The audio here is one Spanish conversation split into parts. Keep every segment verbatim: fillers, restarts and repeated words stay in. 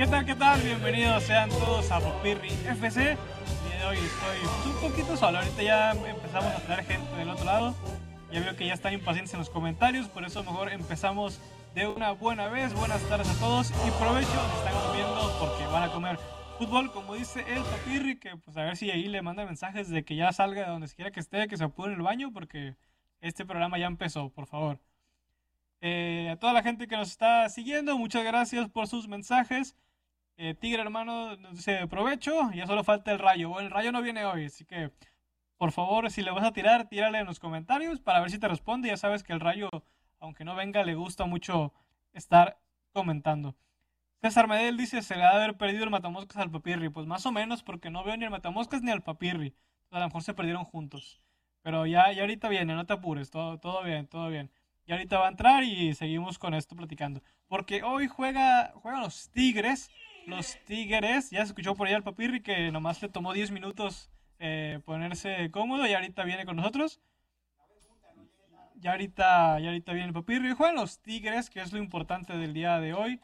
¿Qué tal, qué tal? Bienvenidos sean todos a Papirri F C. El día de hoy estoy un poquito solo. Ahorita ya empezamos a traer gente del otro lado. Ya veo que ya están impacientes en los comentarios, por eso mejor empezamos de una buena vez. Buenas tardes a todos y provecho si están comiendo porque van a comer fútbol, como dice el Papirri, que pues a ver si ahí le manda mensajes de que ya salga de donde quiera que esté, que se apure en el baño porque este programa ya empezó, por favor. Eh, a toda la gente que nos está siguiendo, muchas gracias por sus mensajes. Eh, Tigre hermano nos dice provecho, ya solo falta el rayo. Bueno, el rayo no viene hoy, así que por favor, si le vas a tirar, tírale en los comentarios para ver si te responde. Ya sabes que el rayo, aunque no venga, le gusta mucho estar comentando. César Medel dice, se le ha de haber perdido el matamoscas al Papirri. Pues más o menos, porque no veo ni el matamoscas ni al Papirri. A lo mejor se perdieron juntos. Pero ya, ya ahorita viene, no te apures, todo, todo bien, todo bien. Y ahorita va a entrar y seguimos con esto platicando. Porque hoy juega, juegan los Tigres. Los Tigres, ya se escuchó por ahí al Papirri que nomás le tomó diez minutos eh, ponerse cómodo y ahorita viene con nosotros. Ya ahorita, ya ahorita viene el Papirri. Y juegan los Tigres, que es lo importante del día de hoy.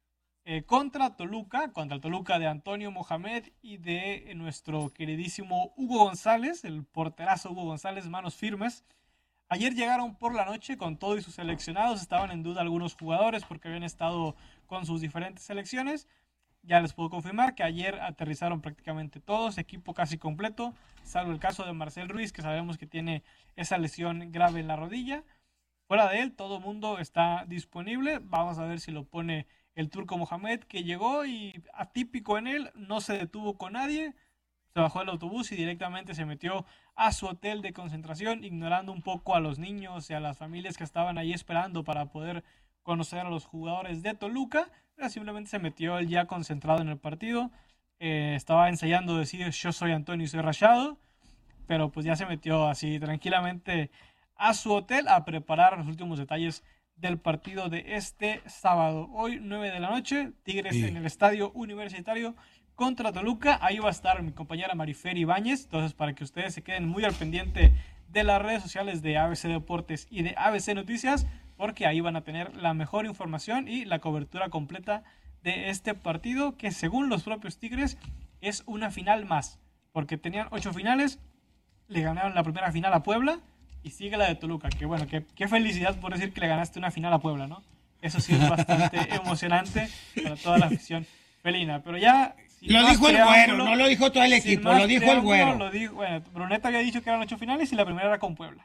Eh, contra Toluca, contra el Toluca de Antonio Mohamed y de nuestro queridísimo Hugo González, el porterazo Hugo González, manos firmes. Ayer llegaron por la noche con todo y sus seleccionados, estaban en duda algunos jugadores porque habían estado con sus diferentes selecciones. Ya les puedo confirmar que ayer aterrizaron prácticamente todos, equipo casi completo, salvo el caso de Marcel Ruiz, que sabemos que tiene esa lesión grave en la rodilla. Fuera de él, todo el mundo está disponible. Vamos a ver si lo pone el turco Mohamed, que llegó y atípico en él, no se detuvo con nadie, se bajó del autobús y directamente se metió a su hotel de concentración, ignorando un poco a los niños y a las familias que estaban ahí esperando para poder conocer a los jugadores de Toluca. Simplemente se metió él ya concentrado en el partido. Eh, estaba ensayando decir yo soy Antonio y soy Rayado, pero pues ya se metió así tranquilamente a su hotel a preparar los últimos detalles del partido de este sábado. Hoy nueve de la noche, Tigres sí. En el Estadio Universitario contra Toluca. Ahí va a estar mi compañera Marifer Ibáñez, entonces para que ustedes se queden muy al pendiente de las redes sociales de A B C Deportes y de A B C Noticias, porque ahí van a tener la mejor información y la cobertura completa de este partido, que según los propios Tigres es una final más, porque tenían ocho finales, le ganaron la primera final a Puebla y sigue la de Toluca, que bueno, que, qué felicidad por decir que le ganaste una final a Puebla, ¿no? Eso sí es bastante emocionante para toda la afición felina, pero ya... Lo dijo el güero, no lo dijo todo el equipo, lo dijo el güero. Lo dijo, bueno, Bruneta había dicho que eran ocho finales y la primera era con Puebla.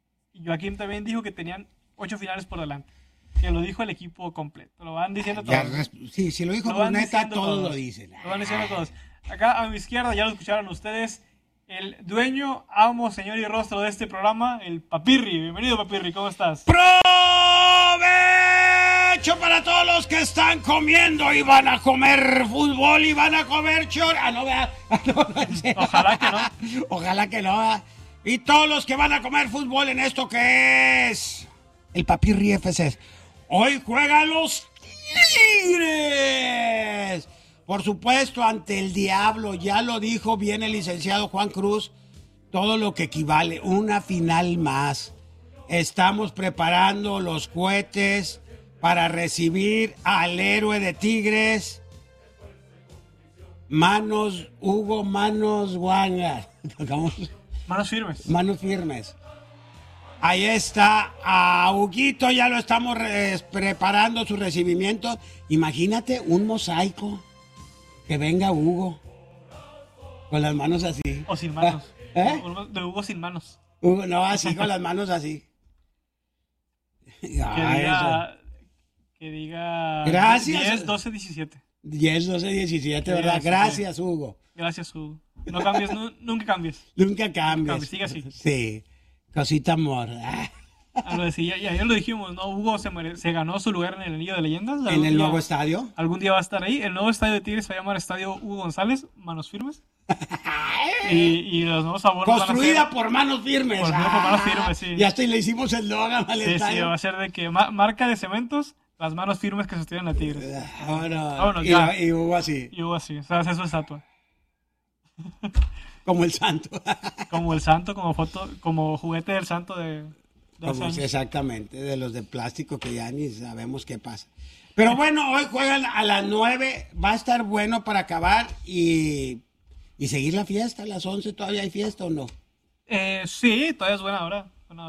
Y Joaquín también dijo que tenían ocho finales por delante. Que lo dijo el equipo completo. Lo van diciendo todos. Ya, sí, si lo dijo lo Bruneta, todos, todos lo dicen. Lo van diciendo todos. Acá a mi izquierda, ya lo escucharon ustedes, el dueño, amo, señor y rostro de este programa, el Papirri. Bienvenido, Papirri, ¿cómo estás? ¡Provecho para todos los que están comiendo y van a comer fútbol y van a comer chor! Ah, no, vea. No, no, ojalá que no. Ojalá que no. ¿Vea? Y todos los que van a comer fútbol en esto que es el Papirri F C. Hoy juegan los Tigres. Por supuesto, ante el diablo, ya lo dijo bien el licenciado Juan Cruz, todo lo que equivale, una final más. Estamos preparando los cohetes para recibir al héroe de Tigres. Manos, Hugo, manos, Wanga. Manos firmes. Manos firmes. Ahí está, a Huguito ya lo estamos re- preparando su recibimiento. Imagínate un mosaico. Que venga Hugo con las manos así. O sin manos. ¿Eh? De Hugo sin manos. Hugo, no, así con las manos así. Que diga, que diga Gracias. diez, doce, diecisiete. diez, doce, diecisiete, ¿verdad? Gracias, Hugo. Gracias, Hugo. No cambies, nu- nunca cambies. Nunca cambies. Cambies, sigue así. Sí. Cosita amor. A lo de, sí, ya, ya, ya lo dijimos, ¿no? Hugo se, mere- se ganó su lugar en el Anillo de Leyendas. ¿En Algún el día- nuevo estadio? Algún día va a estar ahí. El nuevo estadio de Tigres se va a llamar Estadio Hugo González, manos firmes. y, y los nuevos abonos Construida van a ser, por manos firmes. Por, ah, por manos firmes, sí. Ya hasta le hicimos el logan al Sí, sí, estadio. va a ser de que ma- marca de cementos, las manos firmes que sostienen a Tigres. Vámonos. Vámonos, y, ya. y Hugo así, Y Hugo así, o sea, hace su estatua. como el santo. Como el santo, como foto, como juguete del santo de... de hace Como, años. exactamente, de los de plástico que ya ni sabemos qué pasa. Pero bueno, hoy juegan a las nueve, va a estar bueno para acabar y, y seguir la fiesta. A las once todavía hay fiesta o no. Eh, sí, todavía es buena hora.